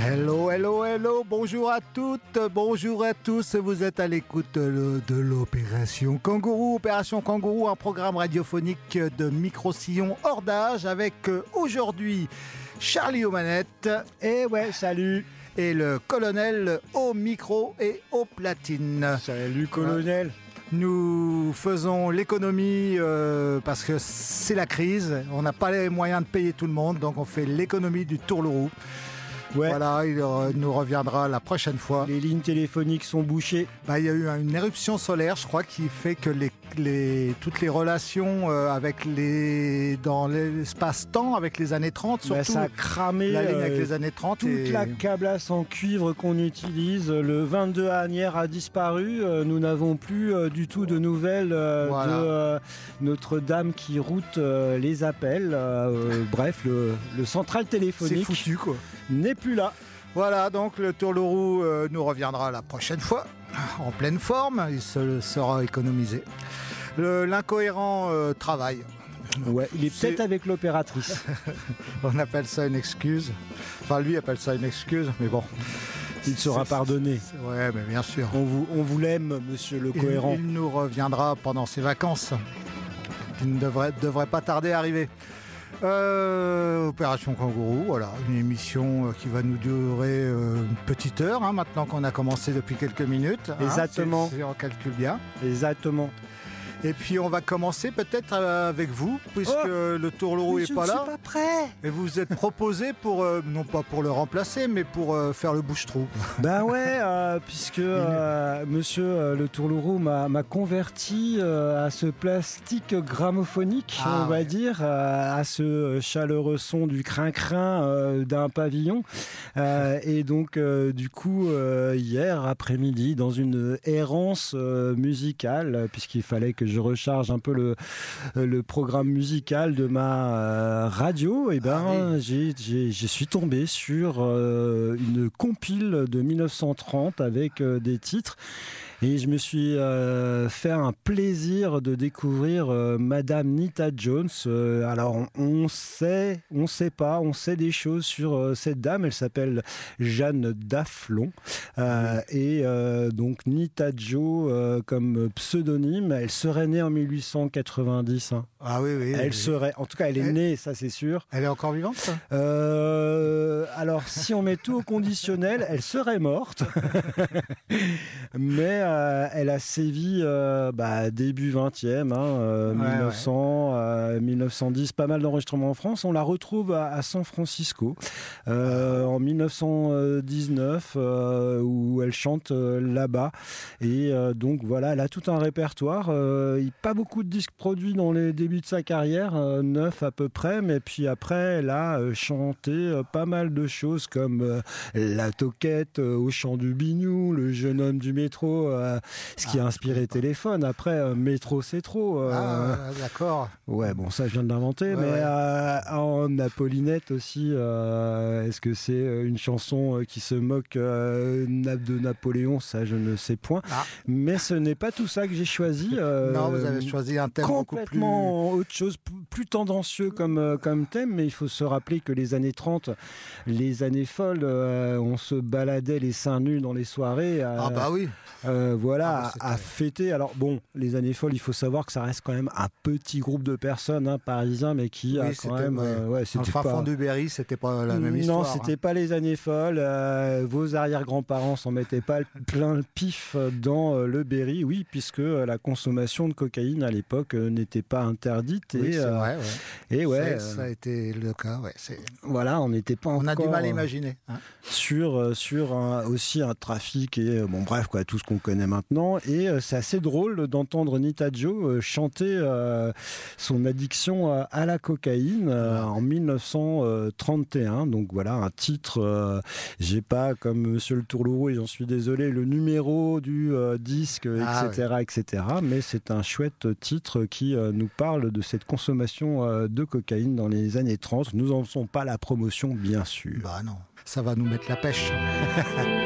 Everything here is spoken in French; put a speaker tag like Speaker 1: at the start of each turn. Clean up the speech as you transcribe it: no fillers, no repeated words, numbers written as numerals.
Speaker 1: Hello, hello, hello, bonjour à toutes, bonjour à tous, vous êtes à l'écoute de l'Opération Kangourou. Opération Kangourou, un programme radiophonique de micro-sillon hors d'âge avec aujourd'hui Charlie aux manettes.
Speaker 2: Eh ouais, salut.
Speaker 1: Et le colonel au micro et aux platines.
Speaker 2: Salut colonel.
Speaker 1: Nous faisons l'économie parce que c'est la crise, on n'a pas les moyens de payer tout le monde, donc on fait l'économie du tourlourou. Ouais. Voilà, il nous reviendra la prochaine fois.
Speaker 2: Les lignes téléphoniques sont bouchées.
Speaker 1: Il y a eu une éruption solaire, je crois, qui fait que toutes les relations dans l'espace-temps avec les années 30, surtout
Speaker 2: ça a cramé
Speaker 1: la ligne avec les années 30.
Speaker 2: Toute la câblasse en cuivre qu'on utilise. Le 22 Asnières a disparu. Nous n'avons plus du tout de nouvelles de Notre-Dame qui route les appels. Bref, le central téléphonique.
Speaker 1: C'est foutu, quoi.
Speaker 2: N'est plus là.
Speaker 1: Voilà, donc le tourlourou nous reviendra la prochaine fois, en pleine forme, il sera économisé. L'incohérent travaille.
Speaker 2: Ouais, il est peut-être avec l'opératrice.
Speaker 1: On appelle ça une excuse. Enfin, lui appelle ça une excuse, mais bon.
Speaker 2: Il sera pardonné.
Speaker 1: Ouais, mais bien sûr.
Speaker 2: On vous l'aime, monsieur le cohérent.
Speaker 1: Il nous reviendra pendant ses vacances. Il ne devrait pas tarder à arriver. Opération Kangourou, voilà, une émission qui va nous durer une petite heure, maintenant qu'on a commencé depuis quelques minutes.
Speaker 2: Exactement.
Speaker 1: Si on calcule bien.
Speaker 2: Exactement.
Speaker 1: Et puis on va commencer peut-être avec vous, puisque le tourlourou n'est pas là.
Speaker 2: Je ne suis pas prêt.
Speaker 1: Et vous vous êtes proposé pour, non pas pour le remplacer, mais pour faire le bouche-trou.
Speaker 2: Ben ouais, puisque monsieur le tourlourou m'a converti à ce plastique grammophonique, on va dire, à ce chaleureux son du crin-crin d'un pavillon. Et donc, du coup, hier après-midi, dans une errance musicale, puisqu'il fallait que je recharge un peu le programme musical de ma radio, et je suis tombé sur une compile de 1930 avec des titres. Et je me suis fait un plaisir de découvrir Madame Nita Jones. Alors on sait des choses sur cette dame. Elle s'appelle Jeanne Daflon. Et donc Nita Jo comme pseudonyme. Elle serait née en 1890.
Speaker 1: Ah oui.
Speaker 2: Elle serait, en tout cas elle est née, ça c'est sûr.
Speaker 1: Elle est encore vivante, ça
Speaker 2: alors si on met tout au conditionnel, elle serait morte. Mais elle a sévi début 20e, 1910, pas mal d'enregistrements en France. On la retrouve à San Francisco en 1919 où elle chante là-bas. Et donc voilà, elle a tout un répertoire. Pas beaucoup de disques produits dans les débuts de sa carrière, 9 à peu près, mais puis après elle a chanté pas mal de choses comme La Toquette au chant du Biniou, Le jeune homme du métro, ce qui a inspiré Téléphone. Après, Métro c'est trop.
Speaker 1: D'accord.
Speaker 2: Ouais, bon, ça je viens de l'inventer, mais en Apollinette aussi, est-ce que c'est une chanson qui se moque de Napoléon? Ça je ne sais point. Mais ce n'est pas tout ça que j'ai choisi.
Speaker 1: Non, vous avez choisi un thème
Speaker 2: complètement autre chose, plus tendancieux comme thème, mais il faut se rappeler que les années 30, les années folles, on se baladait les seins nus dans les soirées. À fêter. Alors bon, les années folles, il faut savoir que ça reste quand même un petit groupe de personnes parisiens, mais qui a quand même...
Speaker 1: c'était le fin fond du Berry, c'était pas la même histoire.
Speaker 2: Non, c'était pas les années folles. Vos arrière-grands-parents s'en mettaient pas plein le pif dans le Berry, oui, puisque la consommation de cocaïne à l'époque n'était pas interdite.
Speaker 1: Oui, c'est vrai.
Speaker 2: Et
Speaker 1: ça a été le cas.
Speaker 2: Voilà, on n'était pas encore...
Speaker 1: On a du mal à imaginer.
Speaker 2: Sur aussi un trafic et tout ce qu'on connaît maintenant. Et c'est assez drôle d'entendre Nita Jo chanter son addiction à la cocaïne en 1931. Donc voilà, un titre, j'ai pas, comme Monsieur le Tourlourou, et j'en suis désolé, le numéro du disque, etc. Mais c'est un chouette titre qui nous parle de cette consommation de cocaïne dans les années 30. Nous n'en faisons pas la promotion, bien sûr.
Speaker 1: Bah non, ça va nous mettre la pêche.